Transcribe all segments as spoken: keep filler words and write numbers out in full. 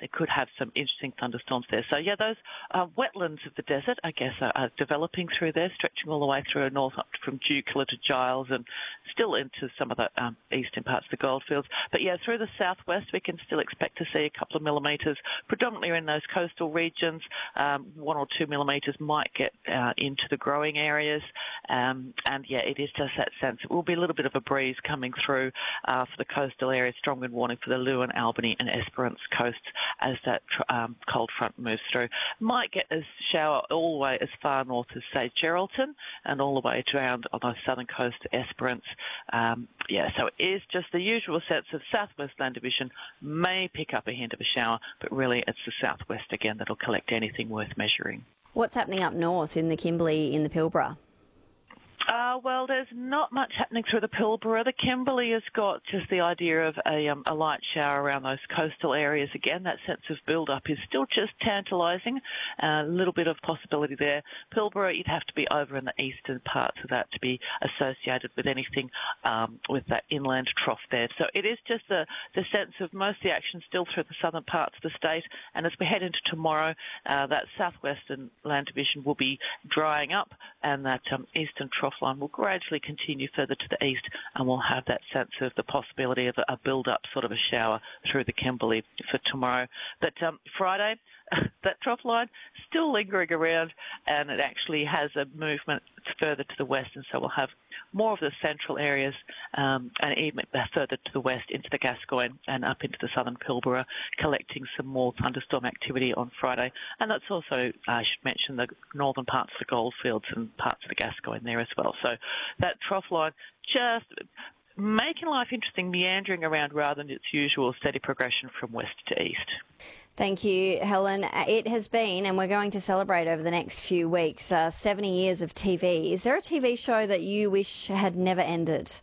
they could have some interesting thunderstorms there. So, yeah, those uh, wetlands of the desert, I guess, are, are developing through there, stretching all the way through north up from Jukola to Giles and still into some of the um, eastern parts of the goldfields. But, yeah, through the southwest, we can still expect to see a couple of millimetres, predominantly in those coastal regions. Um, one or two millimetres might get uh, into the growing areas. Um, and, yeah, it is just that sense. It will be a little bit of a breeze coming through uh, for the coastal areas, strong wind warning for the Lewin, Albany and Esperance coasts as that um, cold front moves through. Might get a shower all the way as far north as, say, Geraldton and all the way around on the southern coast to Esperance. Um, yeah, so it is just the usual sense of southwest land division may pick up a hint of a shower, but really it's the southwest again that'll collect anything worth measuring. What's happening up north in the Kimberley, in the Pilbara? Uh, well, there's not much happening through the Pilbara. The Kimberley has got just the idea of a, um, a light shower around those coastal areas. Again, that sense of build-up is still just tantalising. A uh, little bit of possibility there. Pilbara, you'd have to be over in the eastern parts of that to be associated with anything um, with that inland trough there. So it is just the, the sense of most of the action still through the southern parts of the state. And as we head into tomorrow, uh, that southwestern land division will be drying up and that um, eastern trough line will gradually continue further to the east, and we'll have that sense of the possibility of a build-up, sort of a shower through the Kimberley for tomorrow. But um, Friday, that trough line still lingering around, and it actually has a movement further to the west, and so we'll have more of the central areas um, and even further to the west into the Gascoyne and up into the southern Pilbara, collecting some more thunderstorm activity on Friday. And that's also, I should mention, the northern parts of the Goldfields and parts of the Gascoyne there as well. So that trough line just making life interesting, meandering around rather than its usual steady progression from west to east. Thank you, Helen. It has been, and we're going to celebrate over the next few weeks, uh, seventy years of T V. Is there a T V show that you wish had never ended?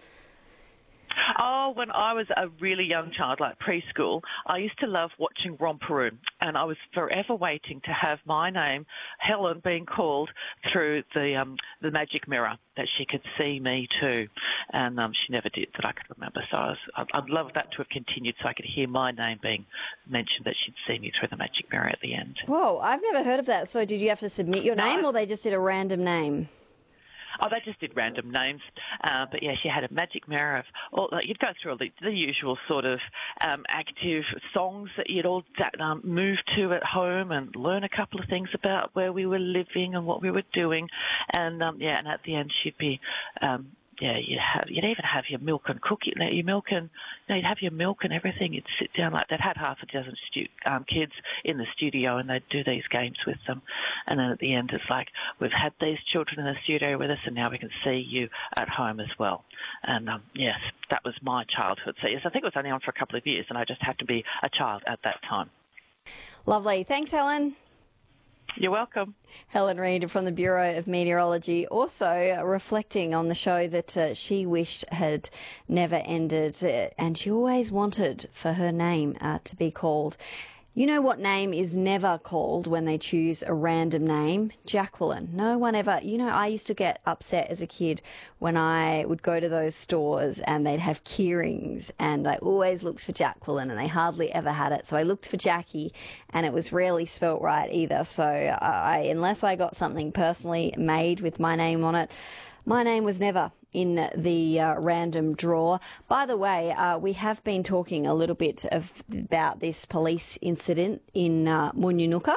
Oh, when I was a really young child, like preschool, I used to love watching Romperoo, and I was forever waiting to have my name, Helen, being called through the um, the magic mirror, that she could see me too. And um, she never did, that I could remember. So I was, I'd love that to have continued so I could hear my name being mentioned, that she'd see me through the magic mirror at the end. Whoa, I've never heard of that. So did you have to submit your no. name, or they just did a random name? Oh, they just did random names. Uh, but, yeah, she had a magic mirror of all, like, you'd go through all the, the usual sort of um, active songs that you'd all um, move to at home and learn a couple of things about where we were living and what we were doing. And, um, yeah, and at the end she'd be... Um, Yeah, you'd have, you'd even have your milk and cookie, your milk and, you know, you'd have your milk and everything. You'd sit down like that. Had half a dozen stu- um, kids in the studio, and they'd do these games with them. And then at the end, it's like, we've had these children in the studio with us, and now we can see you at home as well. And um, yes, that was my childhood. So yes, I think it was only on for a couple of years, and I just had to be a child at that time. Lovely. Thanks, Helen. You're welcome. Helen Reid from the Bureau of Meteorology, also reflecting on the show that uh, she wished had never ended, uh, and she always wanted for her name uh, to be called. You know what name is never called when they choose a random name? Jacqueline. No one ever... You know, I used to get upset as a kid when I would go to those stores and they'd have keyrings, and I always looked for Jacqueline, and they hardly ever had it. So I looked for Jackie, and it was rarely spelt right either. So I, unless I got something personally made with my name on it, my name was never in the uh, random draw. By the way, uh, we have been talking a little bit of, about this police incident in uh, Munyunuka,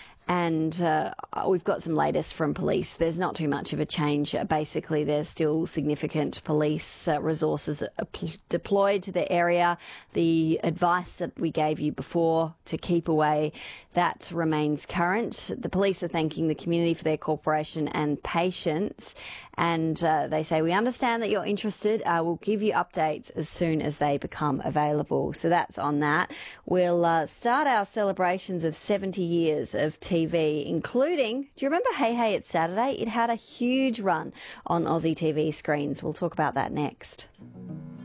and uh, we've got some latest from police. There's not too much of a change. Basically, there's still significant police uh, resources uh, deployed to the area. The advice that we gave you before to keep away, that remains current. The police are thanking the community for their cooperation and patience, and uh, they say, we understand that you're interested. Uh, we'll give you updates as soon as they become available. So that's on that. We'll uh, start our celebrations of seventy years of T V, including, do you remember Hey Hey It's Saturday? It had a huge run on Aussie T V screens. We'll talk about that next.